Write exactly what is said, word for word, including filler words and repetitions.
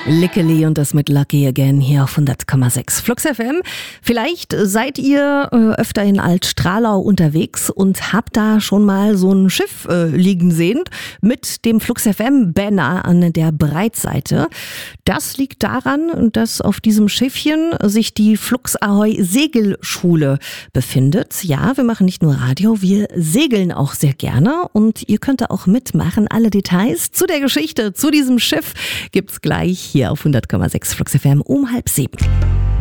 Lickeli und das mit Lucky Again hier auf hundert Komma sechs Flux F M. Vielleicht seid ihr äh, öfter in Altstralau unterwegs und habt da schon mal so ein Schiff äh, liegen sehen mit dem Flux F M Banner an der Breitseite. Das liegt daran, dass auf diesem Schiffchen sich die Flux Ahoi Segelschule befindet. Ja, wir machen nicht nur Radio, wir segeln auch sehr gerne und ihr könnt da auch mitmachen. Alle Details zu der Geschichte, zu diesem Schiff gibt's gleich hier auf hundert Komma sechs Flux F M um halb sieben.